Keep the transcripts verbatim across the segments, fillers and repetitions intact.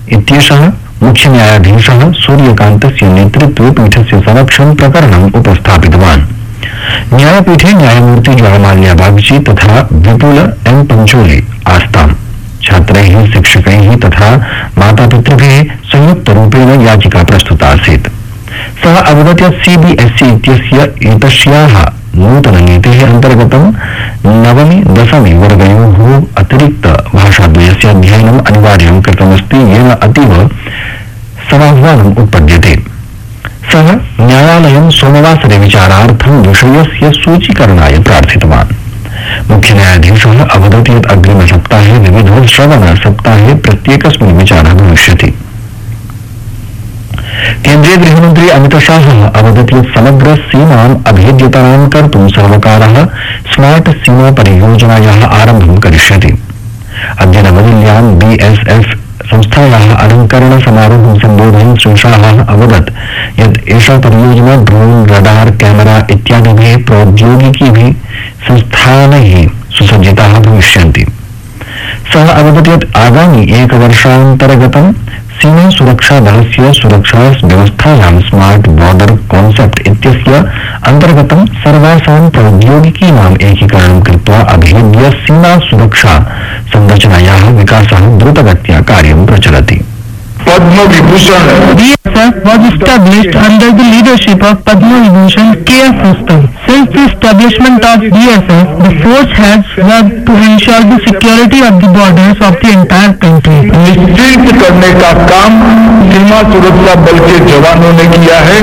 इत्येषः मुख्य न्यायाधीशः सूर्यकान्तस्य नेतृत्वे पीठस्य समक्षं प्रकरणम् उपस्थापितवान्। न्यायपीठे न्यायमूर्ति ज्वालामाल्या बागची तथा विपुल एम पंचोली आस्ताम्। छात्रैः शिक्षकैः तथा मातापितृभिः संयुक्तरूपेण याचिका प्रस्तुता आसीत्। सः अवदत् यत् सीबीएसई इत्यस्य एतस्याः नूतननीतेः अन्तर्गतं नवमी दशमी वर्गयोः अतिरिक्त भाषाद्वयस्य अध्ययनम् अनिवार्यं कृतमस्ति, येन अतीव समाह्वानम् उत्पद्यते। सः न्यायालयं सोमवासरे विचारार्थं विषयस्य सूचीकरणाय प्रार्थितवान्। मुख्य न्यायाधीशः अवदत् यत् अग्रिमसप्ताहे विविध श्रवण सप्ताहे प्रत्येकस्मिन् विचारः भविष्यति। केन्द्रीय गृहमन्त्री अमित शाहः अवदत् यत् समग्र सीमाम् अभेद्यतां कर्तुं सर्वकारः स्मार्ट सीमा परियोजनायाः आरम्भं करिष्यति। अद्य नवदिल्ल्यां बीएसएफ संस्थायाः अलङ्करण समारोहं सम्बोधयन् श्री शाहः अवदत् यत् एषा परियोजना ड्रोन, रडार, कैमरा इत्यादिभिः प्रौद्योगिकीभिः संस्थानैः सुसज्जिताः भविष्यन्ति। सः अवदत् यत् आगामि एकवर्षान्तर्गतं सीमा सुरक्षा बलस्य सुरक्षा व्यवस्थायां स्मार्ट बॉर्डर कॉन्सेप्ट इत्यस्य अन्तर्गतं सर्वासां प्रौद्योगिकीनाम् एकीकरणं कृत्वा अभेद्य सीमा सुरक्षा संरचनायाः विकासः द्रुतगत्या कार्यं प्रचलति। Padma Vibhushan B S F was established under the leadership of Padma Vibhushan K F Rustam. Since the establishment of B S F, the force has worked to ensure the security of the borders of the entire country. निश्चित करने का काम सीमा सुरक्षा बल के जवानों ने किया है।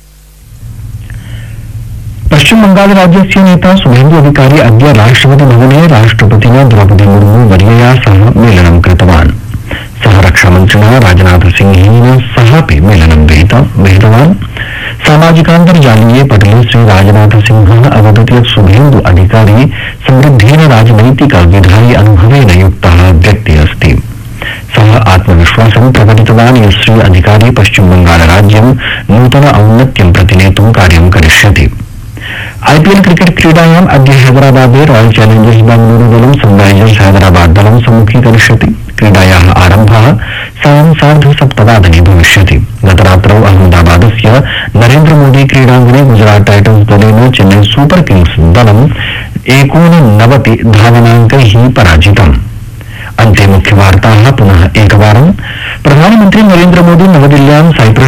पश्चिम बंगाल राज्यस्य नेता शुभेन्दु अधिकारी अद्य राष्ट्रपति भवने राष्ट्रपतिना द्रौपदी मुर्मू वर्यया सह मेलनं कृतवान्। सः रक्षामन्त्रिणा राजनाथ सिंहेन सहापि मेलनं विहितवान्। सामाजिकान्तर्जालीये पटले श्री राजनाथ सिंहः अवदत् यत् शुभेन्दु अधिकारी समृद्धेन राजनैतिक विधायि अनुभवेन युक्तः व्यक्तिः अस्ति। सः आत्मविश्वासं प्रकटितवान् यत् श्री अधिकारी पश्चिम बंगाल राज्यं नूतन औन्नत्यं प्रति नेतुं कार्यं करिष्यति। आईपीएल क्रिकेट क्रीडायाम् अद्य हैदराबादे रॉयल चैलेंजर्स बेंगलुरु दलं सनराइजर्स हैदराबाद दलं सम्मुखीकरिष्यति। क्रीडायाः आरम्भः सायं सार्धसप्तवादने भविष्यति। गतरात्रौ अहमदाबादस्य नरेन्द्र मोदी क्रीडाङ्गणे गुजरात टाइटन्स दलेन चेन्नई सुपर किंग्स दलम् एकोननवति धावनाङ्कैः पराजितम्। अन्ते मुख्यवार्ताः पुनः एकवारं। प्रधानमन्त्री नरेन्द्र मोदी नवदिल्ल्यां साइप्रस